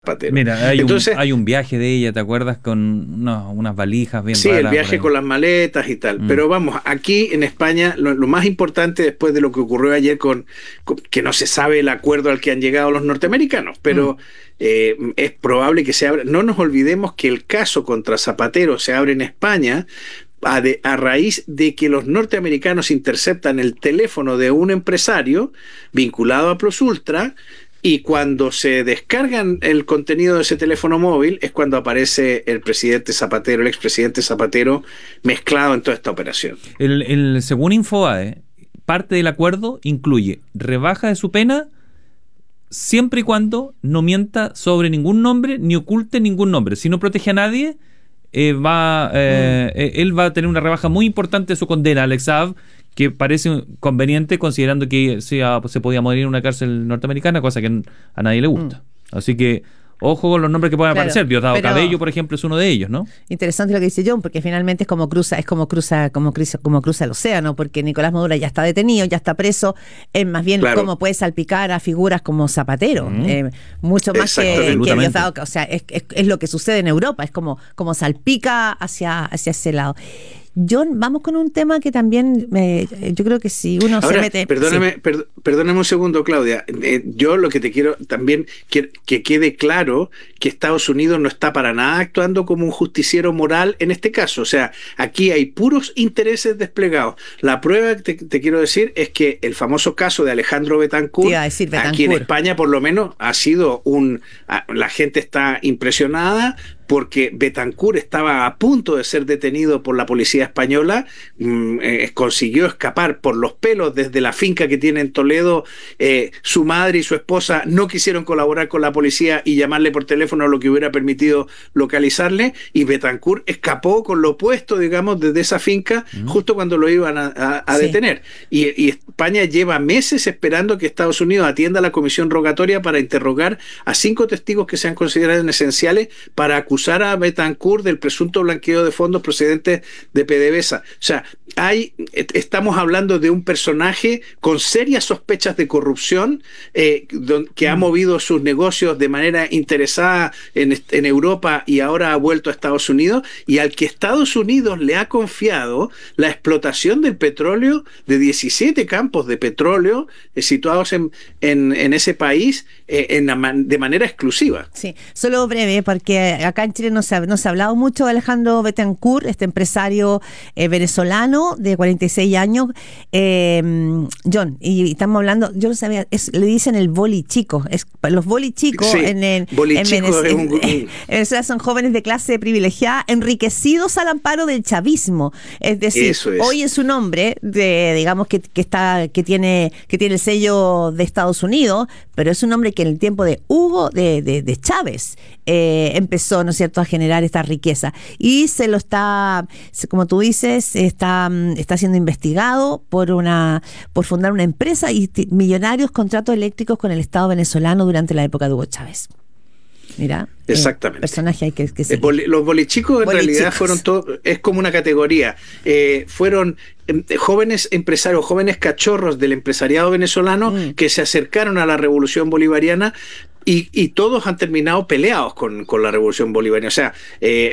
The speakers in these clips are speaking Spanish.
Zapatero. Mira, Entonces, hay un viaje de ella, ¿te acuerdas? Con unas valijas bien sí, raras. el viaje con las maletas y tal. Pero vamos, aquí en España, lo más importante después de lo que ocurrió ayer que no se sabe el acuerdo al que han llegado los norteamericanos, pero es probable que se abra. No nos olvidemos que el caso contra Zapatero se abre en España a raíz de que los norteamericanos interceptan el teléfono de un empresario vinculado a Plus Ultra. Y cuando se descargan el contenido de ese teléfono móvil es cuando aparece el presidente Zapatero, el expresidente Zapatero, mezclado en toda esta operación. Según Infobae, parte del acuerdo incluye rebaja de su pena siempre y cuando no mienta sobre ningún nombre ni oculte ningún nombre. Si no protege a nadie, él va a tener una rebaja muy importante de su condena, Alex Saab, que parece conveniente considerando que se podía morir en una cárcel norteamericana, cosa que a nadie le gusta. Así que ojo con los nombres que puedan aparecer. Diosdado Cabello, por ejemplo, es uno de ellos, ¿no? Interesante lo que dice John, porque finalmente es como cruza el océano, porque Nicolás Maduro ya está detenido, ya está preso, es más bien cómo puede salpicar a figuras como Zapatero, mucho más que Diosdado, o sea, es lo que sucede en Europa, es como salpica hacia ese lado. John, vamos con un tema que también yo creo que si uno ahora, se mete... Perdóname un segundo, Claudia. Yo lo que te quiero también que quede claro que Estados Unidos no está para nada actuando como un justiciero moral en este caso. O sea, aquí hay puros intereses desplegados. La prueba que te quiero decir es que el famoso caso de Alejandro Betancourt, aquí en España por lo menos ha sido la gente está impresionada porque Betancourt estaba a punto de ser detenido por la policía española, consiguió escapar por los pelos desde la finca que tiene en Toledo. Su madre y su esposa no quisieron colaborar con la policía y llamarle por teléfono, lo que hubiera permitido localizarle, y Betancourt escapó con lo opuesto, digamos, desde esa finca justo cuando lo iban a detener. Y España lleva meses esperando que Estados Unidos atienda la comisión rogatoria para interrogar a 5 testigos que se han considerado esenciales para acusar a Betancourt del presunto blanqueo de fondos procedentes de PDVSA. O sea, estamos hablando de un personaje con serias sospechas de corrupción que ha movido sus negocios de manera interesada en Europa y ahora ha vuelto a Estados Unidos, y al que Estados Unidos le ha confiado la explotación del petróleo de 17 campos de petróleo situados en ese país de manera exclusiva. Sí, solo breve, porque acá en Chile no se ha hablado mucho de Alejandro Betancourt, este empresario venezolano de 46 años. John, y estamos hablando, yo no sabía, le dicen el bolichico. Los bolichicos sí, en Venezuela son jóvenes de clase privilegiada, enriquecidos al amparo del chavismo. Es decir, hoy es un hombre digamos que tiene el sello de Estados Unidos, pero es un hombre que en el tiempo de Hugo de Chávez empezó, ¿no es cierto?, a generar esta riqueza, y como tú dices, está siendo investigado por fundar una empresa y millonarios contratos eléctricos con el Estado venezolano durante la época de Hugo Chávez. Mira, exactamente. Personaje hay que los bolichicos en realidad fueron es como una categoría. Fueron jóvenes empresarios, jóvenes cachorros del empresariado venezolano que se acercaron a la revolución bolivariana. Y todos han terminado peleados con la revolución bolivariana. O sea,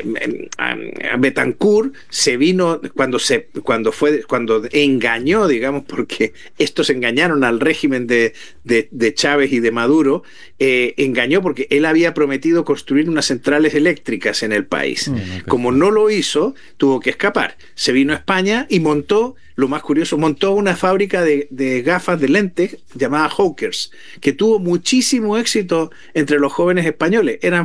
Betancourt se vino cuando engañó, digamos, porque estos engañaron al régimen de Chávez y de Maduro, engañó porque él había prometido construir unas centrales eléctricas en el país. Como no lo hizo, tuvo que escapar. Se vino a España y lo más curioso, montó una fábrica de gafas de lentes llamada Hawkers, que tuvo muchísimo éxito entre los jóvenes españoles. Eran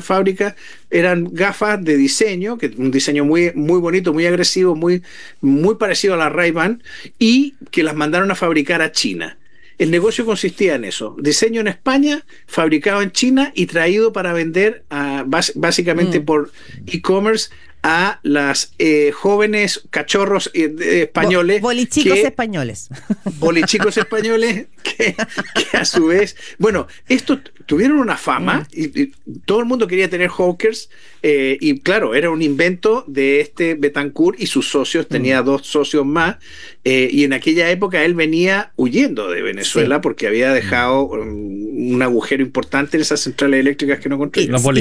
gafas de diseño, un diseño muy, muy bonito, muy agresivo, muy, muy parecido a la Ray-Ban, y que las mandaron a fabricar a China. El negocio consistía en eso: diseño en España, fabricado en China y traído para vender básicamente por e-commerce a las jóvenes cachorros españoles. Bolichicos españoles. Bolichicos españoles que a su vez, bueno, estos tuvieron una fama y todo el mundo quería tener hawkers, y claro, era un invento de este Betancourt y sus socios, tenía 2 socios más, y en aquella época él venía huyendo de Venezuela porque había dejado un agujero importante en esas centrales eléctricas que no construyeron.